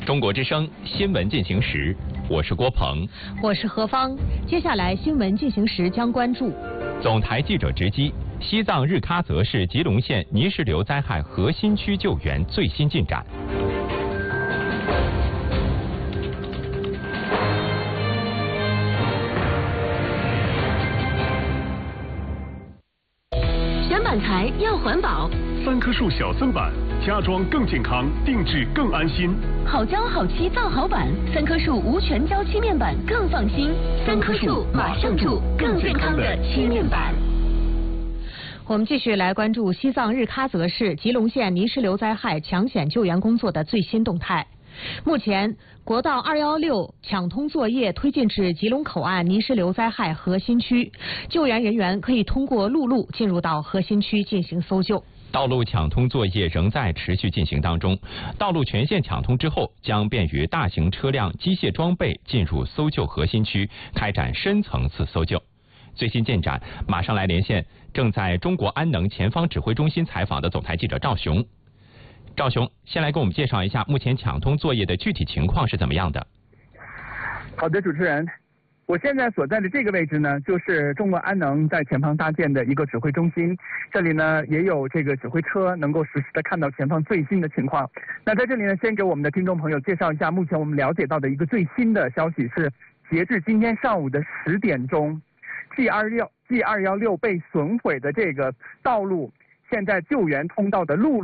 中国之声新闻进行时，我是郭鹏， 我是何芳。接下来新闻进行时将关注： 总台记者直击西藏日喀则市吉隆县泥石流灾害核心区救援最新进展。 选板材要环保 ，3棵树小增板，家装更健康，定制更安心。 好胶好漆造好板，3棵树无全胶漆面板更放心。3棵树马上住更健康的漆面板。我们继续来关注西藏日喀则市吉隆县泥石流灾害抢险救援工作的最新动态。目前，国道216抢通作业推进至吉隆口岸泥石流灾害核心区，救援人员可以通过陆路进入到核心区进行搜救。 道路抢通作业仍在持续进行当中，道路全线抢通之后，将便于大型车辆、机械装备进入搜救核心区，开展深层次搜救。最新进展，马上来连线正在中国安能前方指挥中心采访的总台记者赵雄。赵雄，先来给我们介绍一下目前抢通作业的具体情况是怎么样的？ 好的，主持人，我现在所在的这个位置呢，就是中国安能在前方搭建的一个指挥中心。这里呢也有这个指挥车，能够实时的看到前方最新的情况。那在这里呢，先给我们的听众朋友介绍一下，目前我们了解到的一个最新的消息是，截至今天上午的10点钟，G216被损毁的这个道路，现在救援通道的路